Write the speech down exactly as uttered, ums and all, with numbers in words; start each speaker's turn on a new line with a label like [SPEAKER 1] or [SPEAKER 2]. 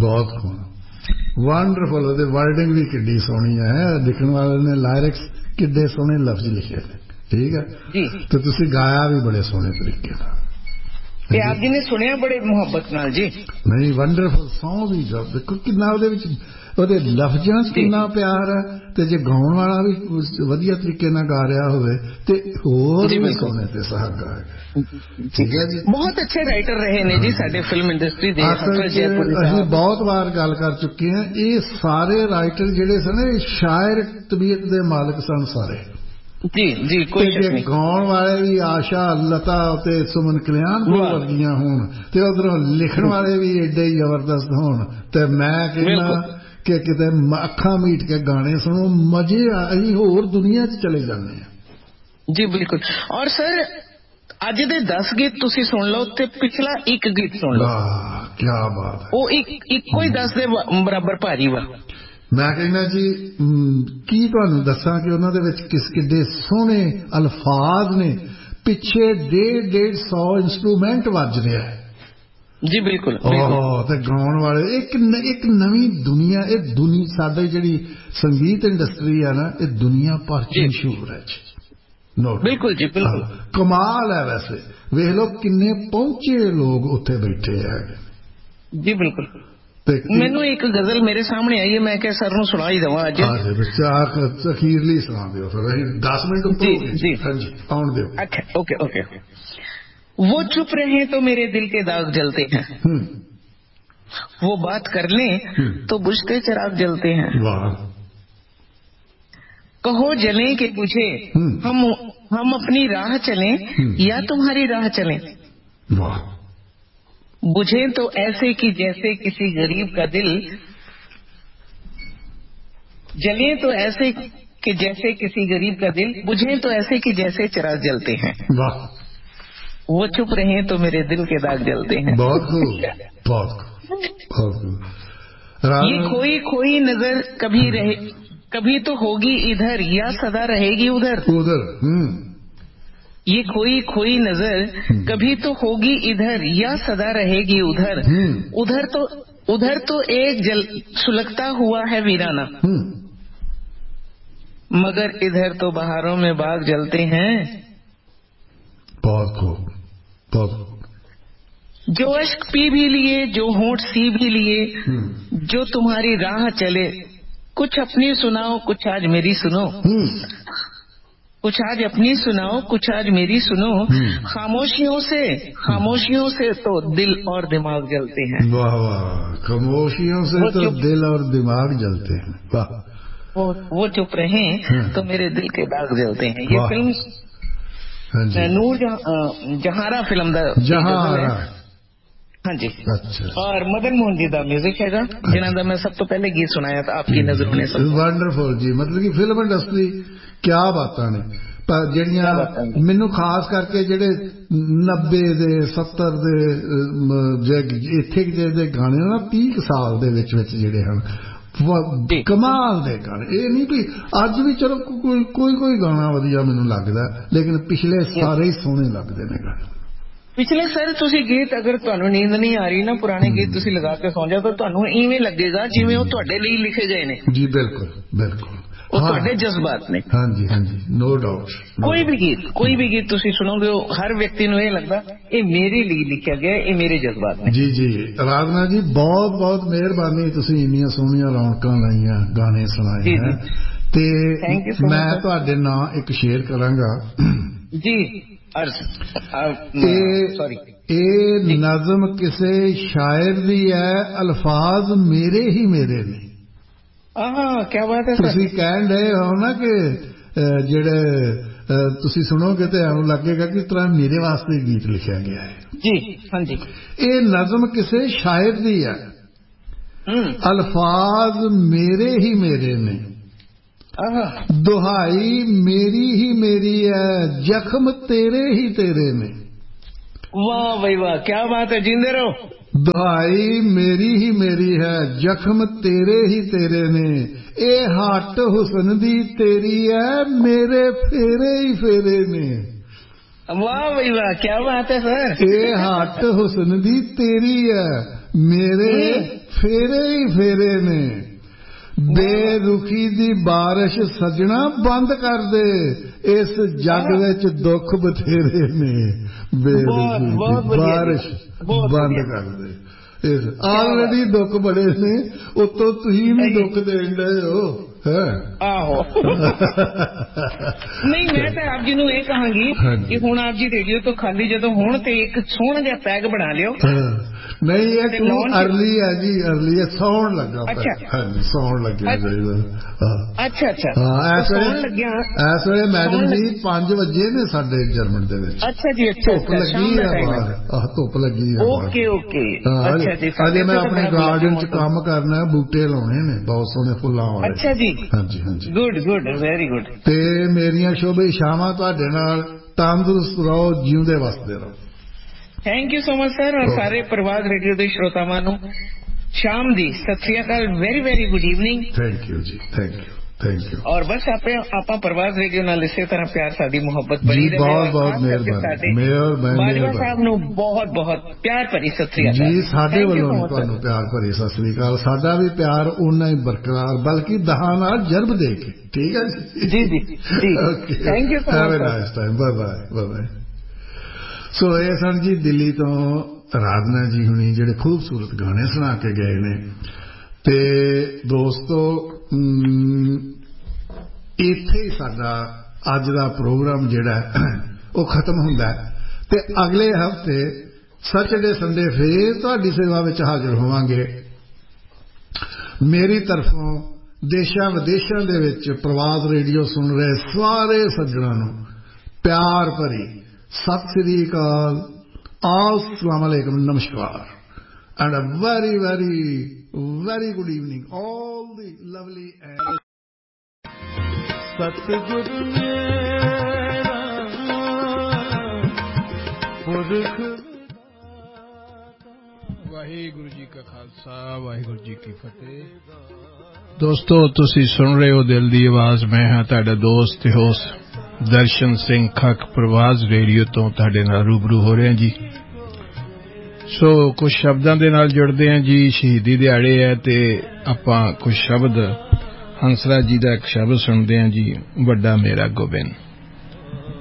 [SPEAKER 1] बहुत वंडरफुल ਉਹਦੇ वर्डिंग भी किड्डी सोहनी है लिखण वाले ने लायरिक्स किड्डे सोहने लफ्ज लिखे ने ठीक है
[SPEAKER 2] जी
[SPEAKER 1] तो तुसी गाया भी बड़े सोहने तरीके नाल
[SPEAKER 2] ਤੇ ਆਪ ਜੀ ਨੇ ਸੁਣਿਆ ਬੜੇ ਮੁਹੱਬਤ ਨਾਲ ਜੀ
[SPEAKER 1] ਨਹੀਂ ਵੰਡਰਫੁਲ ਸੌਂਗ ਵੀ ਦੇਖੋ ਕਿੰਨਾ ਉਹਦੇ ਵਿੱਚ ਉਹਦੇ ਲਫ਼ਜ਼ਾਂ 'ਚ ਕਿੰਨਾ ਪਿਆਰ ਹੈ ਤੇ ਜੇ ਗਾਉਣ ਵਾਲਾ ਵੀ ਵਧੀਆ ਤਰੀਕੇ ਨਾਲ ਗਾ ਰਿਹਾ ਹੋਵੇ ਤੇ ਹੋਰ ਵੀ ਸੋਹਣੇ ਤੇ ਸੁਹਾਗਾ ਹੈ ਠੀਕ ਹੈ ਜੀ
[SPEAKER 2] ਬਹੁਤ ਅੱਛੇ ਰਾਈਟਰ ਰਹੇ ਨੇ ਜੀ ਸਾਡੇ ਫਿਲਮ ਇੰਡਸਟਰੀ ਦੇ
[SPEAKER 1] ਅਸੀਂ ਬਹੁਤ ਵਾਰ ਗੱਲ ਕਰ ਚੁੱਕੇ ਹਾਂ ਇਹ ਸਾਰੇ ਰਾਈਟਰ ਜਿਹੜੇ ਸਨ ਇਹ ਸ਼ਾਇਰ ਤਬੀਅਤ ਦੇ ਮਾਲਕ ਸਨ ਸਾਰੇ
[SPEAKER 2] जी जी कोई शक नहीं
[SPEAKER 1] गाउन वाले भी आशा लता ते सुमन कल्याणपुर वर्गियां होण ते उधरों लिखण वाले भी एडे जबरदस्त होण ते मैं कहना कि किते अखां मीट के गाने सुनो मजे असीं होर दुनिया च चले जाने हैं
[SPEAKER 2] जी बिल्कुल और सर अज दे दस गीत तुसी सुन लो ते पिछला एक गीत सुन लो
[SPEAKER 1] क्या बात है
[SPEAKER 2] वो एक इक्को ही दस दे बराबर भारी वा
[SPEAKER 1] मैं कहना जी की तुहानू दसां कि उन्हां दे विच किस किड्डे सोहणे अल्फाज ने पिछे डेढ़ डेढ़ सौ इंस्ट्रूमेंट वज रहा है
[SPEAKER 2] जी बिल्कुल
[SPEAKER 1] ते गाउण वाले एक एक नवी दुनिया ये दुनिया साडी जिहड़ी संगीत इंडस्ट्री है ना ये दुनिया भर च मशहूर है जी
[SPEAKER 2] बिल्कुल जी बिल्कुल
[SPEAKER 1] कमाल है वैसे वेख लो किन्ने पहुंचे लोग उत्थे बैठे है
[SPEAKER 2] जी बिल्कुल मैनू एक गजल मेरे सामने आई है मैं क्या सर नूं सुना ही दवां अज
[SPEAKER 1] अखीरली सुना दिओ फिर दस मिनट ऊपर जी हां जी आउण दिओ
[SPEAKER 2] अच्छा ओके ओके वो चुप रहे तो मेरे दिल के दाग जलते हैं वो बात कर लें तो बुझते चिराग जलते हैं
[SPEAKER 1] वाह
[SPEAKER 2] कहो जलें कि बुझे हम हम अपनी राह चलें या तुम्हारी राह चलें
[SPEAKER 1] वाह
[SPEAKER 2] बुझे तो ऐसे कि जैसे किसी गरीब का दिल जले तो ऐसे कि जैसे किसी गरीब का दिल बुझे तो ऐसे कि जैसे चिराग जलते हैं
[SPEAKER 1] वाह
[SPEAKER 2] वो चुप रहे तो मेरे दिल के दाग जलते हैं
[SPEAKER 1] बहुत खूब बहुत खूब
[SPEAKER 2] ये खोई खोई नजर कभी रहे कभी तो होगी इधर या सदा रहेगी उधर
[SPEAKER 1] उधर
[SPEAKER 2] ये खोई खोई नजर कभी तो होगी इधर या सदा रहेगी उधर उधर तो उधर तो एक जल सुलगता हुआ है वीराना मगर इधर तो बहारों में बाग जलते हैं
[SPEAKER 1] बहुत खूब बहुत खूब
[SPEAKER 2] जो अश्क पी भी लिए जो होंठ सी भी लिए जो तुम्हारी राह चले कुछ अपनी सुनाओ कुछ आज मेरी सुनो कुछ आज अपनी सुनाओ कुछ आज मेरी सुनो खामोशियों से खामोशियों से तो दिल और दिमाग जलते हैं
[SPEAKER 1] वाह वाह खामोशियों से तो दिल और दिमाग जलते हैं वाह
[SPEAKER 2] वो वो चुप रहे तो मेरे दिल के दाग जलते हैं ये फिल्म नूर जहारा फिल्म
[SPEAKER 1] जहारा
[SPEAKER 2] हाँ जी
[SPEAKER 1] अच्छा
[SPEAKER 2] और मदन मोहन जी का म्यूजिक हैगा जिन्हां दा मैं सब तो पहले गीत सुनाया था आपकी नजरों ने
[SPEAKER 1] वंडरफुल जी मतलब कि फिल्म इंडस्ट्री क्या बातां ने पर ਜਿਹੜੀਆਂ ਮੈਨੂੰ ਖਾਸ ਕਰਕੇ ਜਿਹੜੇ नब्बे ਦੇ सत्तर ਦੇ ਇੱਥੇ ਜਿਹੜੇ ਗਾਣੇ ਨਾ तीस ਸਾਲ ਦੇ ਵਿੱਚ ਵਿੱਚ ਜਿਹੜੇ ਹਨ ਕਮਾਲ ਦੇ ਗਾਣੇ ਇਹ ਨਹੀਂ ਵੀ ਅੱਜ ਵੀ ਚਲੋ ਕੋਈ ਕੋਈ ਕੋਈ ਗਾਣਾ ਵਧੀਆ ਮੈਨੂੰ ਲੱਗਦਾ ਲੇਕਿਨ ਪਿਛਲੇ ਸਾਰੇ ਹੀ ਸੋਹਣੇ ਲੱਗਦੇ ਨੇ ਗਾਣੇ
[SPEAKER 2] पिछले सर तुसी गीत अगर तुहानू नींद नहीं आ रही ना पुराने गीत तुसी लगा के सौ जाओ तो तुहानू इवें लगेगा जिवें वो तुहाडे लई लिखे गए ने
[SPEAKER 1] जी बिल्कुल बिल्कुल
[SPEAKER 2] वो तुहाडे जज्बात ने
[SPEAKER 1] हाँ जी हाँ जी नो डाउट
[SPEAKER 2] कोई भी गीत कोई भी गीत तुसी सुनोगे हर व्यक्ति नू ये लगदा ये मेरे लिए लिखा गया ये मेरे जज्बात ने
[SPEAKER 1] जी जी राजना जी बहुत बहुत मेहरबानी तुसी इन्नियां सोहणियां रौनकां लाईयां गाने सुनाए हैं ते मैं तुहाडे नाल एक शेयर करांगा
[SPEAKER 2] जी
[SPEAKER 1] सॉरी ए नज़म किसे शायर दी है अल्फाज मेरे ही मेरे ने
[SPEAKER 2] क्या बात है
[SPEAKER 1] तुसी कहन रहे हो ना कि जेड़े तुसी सुनोगे तो ऐनू लगेगा कि तरह मेरे वास्ते गीत लिखा गया है
[SPEAKER 2] जी हाँ जी
[SPEAKER 1] ए नज़म किसे शायर दी है अल्फाज मेरे ही मेरे ने दुहाई मेरी ही मेरी है जख्म तेरे ही तेरे ने
[SPEAKER 2] वाह भाई वाह क्या बात है जिंदे रहो
[SPEAKER 1] दुहाई मेरी ही मेरी है जख्म तेरे ही तेरे ने ए हट हुस्न दी तेरी है मेरे फेरे ही फेरे ने
[SPEAKER 2] वाह भाई वाह क्या बात है सर
[SPEAKER 1] ए हट हुस्न दी तेरी है मेरे फेरे ही फेरे ने बेरुखी दी बारिश सजना बंद कर दे इस जग विच दुख बथेरे ने बेरुखी दी बारिश बंद कर दे ऑलरेडी दुख बड़े ने उतो तुसीं भी दुख देण डए हो
[SPEAKER 2] आहो नहीं मैं तो आप जी नूं ये कहांगी कि हुण आप जी रेडियो तो खाली जदों होण ते एक सोहना जिहा पैग बना लियो
[SPEAKER 1] नहीं ये तू अर्ली है जी अर्ली है सौण लगा
[SPEAKER 2] अच्छा
[SPEAKER 1] हाँ जी सौण लग्या
[SPEAKER 2] अच्छा अच्छा
[SPEAKER 1] हाँ इस वेले इस वेले मैडम जी पांच वजे ने साडे जर्मन दे विच अच्छा जी अच्छा धुप लगी है बाहर धुप लगी है
[SPEAKER 2] ओके ओके अच्छा जी
[SPEAKER 1] अजे मैं अपने गार्डन च काम करना है बूटे लाने ने बहुत सोहने फुल्लां वाले
[SPEAKER 2] अच्छा जी
[SPEAKER 1] हाँ जी हाँ जी
[SPEAKER 2] गुड गुड वेरी गुड
[SPEAKER 1] ते मेरियां शुभ इच्छावां तुहाडे नाल तंदुरुस्त रहो जीउंदे वसदे रहो
[SPEAKER 2] thank you so much sir और सारे प्रवास रेडियो के श्रोतावां नूं शाम दी सत श्री अकाल very very good evening
[SPEAKER 1] thank you ji thank you thank you
[SPEAKER 2] और बस आपे आपा प्रवास रेडियो नाल इसे तरह प्यार साडी मोहब्बत बनी रहे
[SPEAKER 1] बहुत बहुत मेहरबानी मेयर
[SPEAKER 2] बाजवा साहब नूं बहुत बहुत प्यार भरी सत श्री अकाल
[SPEAKER 1] जी साडे वल्लों तुहानूं प्यार भरी सत श्री अकाल साडा भी प्यार उन्ना ही बरकरार बल्कि दहां नाल जरब दे के ठीक है
[SPEAKER 2] जी जी जी thank you so much
[SPEAKER 1] have a nice time bye bye bye bye सो ये सन जी दिल्ली तो राधना जी हुणी जिहड़े खूबसूरत गाने सुना के गए ने ते दोस्तों इत्थे ही साडा अज दा प्रोग्राम जिहड़ा वो खत्म हुंदा है ते अगले हफ्ते सैटरडे संडे फिर तुहाडी सेवा विच हाजिर होवांगे मेरी तरफों देशां विदेशां दे विच प्रवास रेडियो सुन रहे सारे सज्जणां नूं प्यार भरी सत श्री अकाल अस्सलाम वालेकुम नमस्कार and a very very very good evening all the lovely and
[SPEAKER 3] सतगुरु मेरा पुरख वाहिगुरु जी का खालसा वाहिगुरु जी की फतेह दोस्तों तुसी सुन रहे हो दिल दी आवाज मैं हां तुहाडा दोस्त ते होस्ट दर्शन सिंह खक प्रवास रेडियो तो तुहाडे नाल रूबरू हो रहे हैं जी सो कुछ शब्दां दे नाल जुड़दे हैं जी शहीदी दिहाड़े है ते आपां कुछ शब्द हंसराज जी दा एक शब्द सुनदे हैं जी वड्डा मेरा गोबिंद